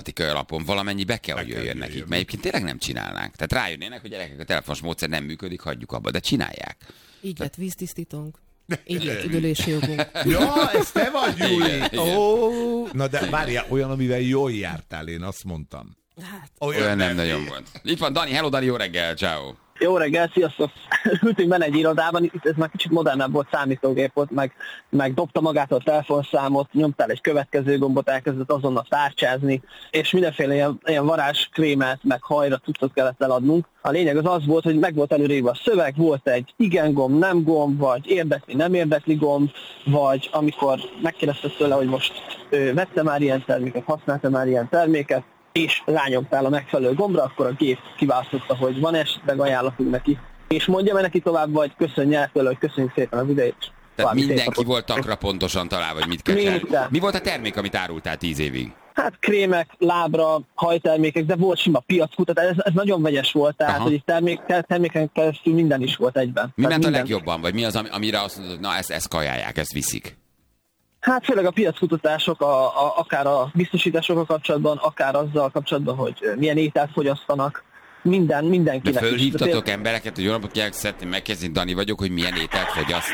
matematikai alapon valamennyi be kell, hogy jöjjön nekik, mert egyébként tényleg nem csinálnánk. Tehát rájönnének, hogy gyerekek, a telefonos módszer nem működik, hagyjuk abba, de csinálják. Így lett víztisztítónk. Így lett üdülési jogunk. Ja, ez te vagy, Gyuri! Igen. Oh, na de várjál, olyan, amivel jól jártál, én azt mondtam. Hát, Olyan nem nagyon volt. Itt van Dani, hello Dani, jó reggel, ciao. Jó reggel, sziasztok! Ültünk benne egy irodában, itt ez már kicsit modernebb volt, számítógép volt, meg dobta magától a telefonszámot, nyomtál egy következő gombot, elkezdett azonnal tárcsázni, és mindenféle ilyen varázskrémet, meg hajra cuccot kellett eladnunk. A lényeg az volt, hogy meg volt előrébb a szöveg, volt egy igen gomb, nem gomb, vagy érdekli, nem érdekli gomb, vagy amikor megkérdezte tőle, hogy most vette már ilyen terméket, használta már ilyen terméket, és rányomtál a megfelelő gombra, akkor a gép kiválasztotta, hogy van esetleg ajánlatunk neki. És mondja neki tovább, vagy köszönj el tőle, hogy köszönjük szépen az idejét. Tehát mindenki volt takra pontosan találva, hogy mit kell csinálni. Mi volt a termék, amit árultál 10 évig? Hát krémek, lábra, hajtermékek, de volt sima piackutatás, ez nagyon vegyes volt, tehát hogy terméken keresztül minden is volt egyben. Mi ment a minden... legjobban, vagy mi az, amire azt mondod, hogy na ezt kajálják, ezt viszik? Hát főleg a piackutatások, akár a biztosításokkal kapcsolatban, akár azzal kapcsolatban, hogy milyen ételt fogyasztanak, mindenkinek. De fölhívtatok embereket, hogy jó napot kívánok, szeretném megkezdeni, Dani vagyok, hogy milyen ételt fogyaszt?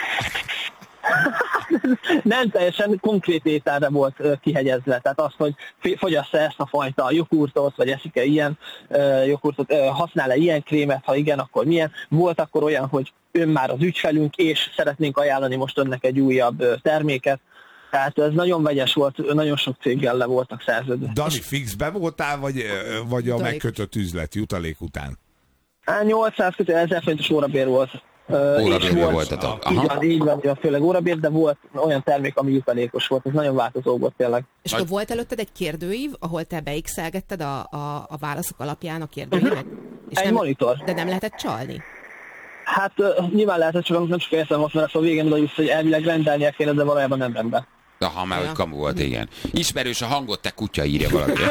Nem teljesen konkrét ételre volt kihegyezve, tehát az, hogy fogyassz-e ezt a fajta jogurtot, vagy eszik-e ilyen jogurtot, használ-e ilyen krémet, ha igen, akkor milyen. Volt akkor olyan, hogy ön már az ügyfelünk, és szeretnénk ajánlani most önnek egy újabb terméket. Tehát ez nagyon vegyes volt, nagyon sok céggel le voltak szerződve. Dani, fixbe voltál, vagy a megkötött üzlet jutalék után? 800 kötő 1000 forintos órabér volt. Órabérből voltatok. Így van, főleg órabér, de volt olyan termék, ami jutalékos volt. Ez nagyon változó volt tényleg. és akkor volt előtted egy kérdőív, ahol te beixelgetted a válaszok alapján a kérdőívet? És Egy monitor. De nem lehetett csalni? Hát nyilván lehetett, csak nem csak értem azt, mert a végén oda jussz, hogy elvileg rendelnie kéne, de valójában nem rendben. Aha, már hogy kamu volt, igen. Ismerős a hangot, te kutya, írja valaki.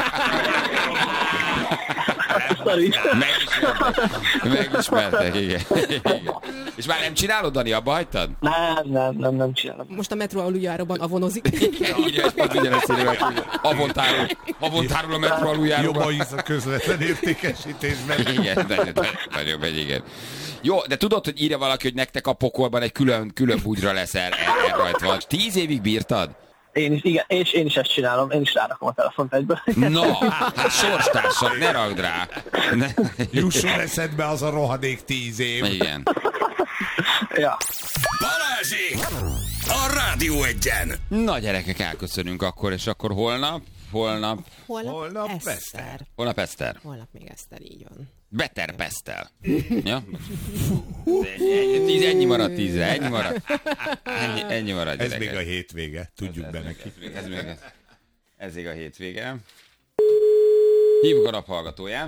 Megismertek, igen. És már nem csinálod, Dani, abba hagytad? Nem csinálom. Most a metró aluljáróban avonozik. Igen, ugyanezt írja, avontárul a metró aluljáróban. Jobban hisz a közvetlen értékesítésben. Igen, nagyon megy, igen. Jó, de tudod, hogy írja valaki, hogy nektek a pokolban egy külön bugyra lesz elrajtva. 10 évig bírtad? Én is, igen, és én is ezt csinálom, én is rárakom a telefont egyből. Na, hát sorstársak, ne ragd rá. Jusson eszedbe az a rohadék 10 év. Igen. Ja. Balázsék! A Rádió Egyen! Na gyerekek, elköszönünk akkor, és akkor holnap Holnap Eszter. Holnap Eszter. Holnap még Eszter, így van. Better Pestel. Ja? Ennyi maradt 10, ennyi maradt. Ennyi maradt, Ez gyerekek. még a hétvége, tudjuk be neki. Ez még a hétvége. Hívjuk a naphallgatóját.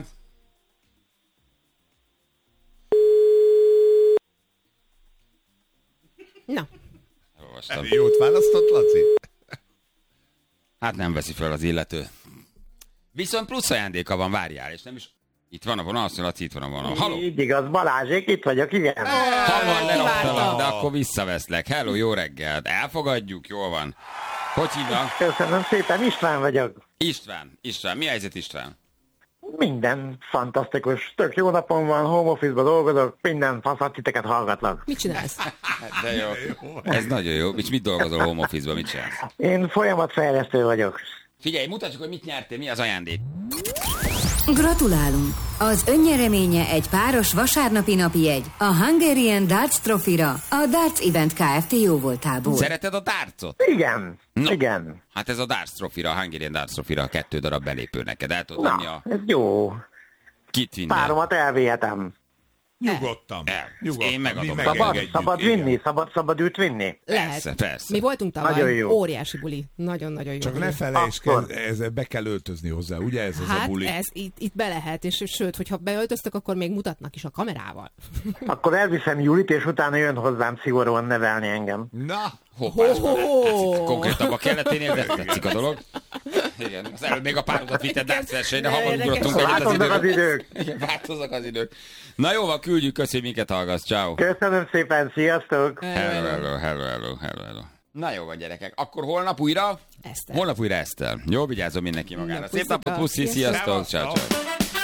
Na, Olvastam. Jót választott, Laci? Hát nem veszi fel az illető. Viszont plusz ajándéka van, várjál, és nem is... Itt van a vonal, azt mondja, Laci, itt van a vonal. Halló! Így igaz, Balázsék, itt vagyok, igen. Hamar leraptalak, de akkor visszaveszlek. Hello, jó reggelt. Elfogadjuk, jól van. Hogy hívnak? Köszönöm szépen, István vagyok. István. Mi a helyzet, István? Minden fantasztikus, tök jó napom van, home office-ba dolgozok, minden faszat titeket hallgatlak. mit csinálsz? De jó. Ez nagyon jó. És mit dolgozol home office-ban, mit csinálsz? Én folyamatfejlesztő vagyok. Figyelj, mutatjuk, hogy mit nyertél, mi az ajándék. Gratulálunk! Az önnyereménye egy páros vasárnapi napijegy a Hungarian Darts Trophy-ra a Darts Event Kft. Jóvoltából. Szereted a dartsot? Igen, No. igen. Hát ez a Darts Trophy-ra, a Hungarian Darts Trophy-ra 2 darab belépő neked. El tudod venni Na, ez jó. kit vinni? Páromat elvihetem. Nyugodtan. Én megadom. Mi Megengedjük, Szabad vinni? Szabad őt vinni? Persze, persze. Mi voltunk tavaly, Nagyon jó. óriási buli. Nagyon-nagyon jó. Csak buli. ne felejtsd, Akkor. ezzel be kell öltözni hozzá, ugye ez az a Hát buli? ez itt be lehet, és sőt, hogyha beöltöztök, akkor még mutatnak is a kamerával. Akkor elviszem Julit, és utána jön hozzám szigorúan nevelni engem. Na, Hoppá, konkrétabban kelleténél, de tetszik a dolog. Igen, az előbb még a párodat vitted darts versenyre, hamar ugrottunk egyet az Változnak az idők. Igen, változnak az idők. Na jó van, küldjük, köszi, hogy minket hallgatsz. Ciao. Köszönöm szépen, sziasztok! Hello. Na jó van, gyerekek. Akkor holnap újra? Eszter. Holnap újra Eszter. Jó, vigyázzon mindenki magára. Szép napot, puszi, sziasztok. Ciao, ciao.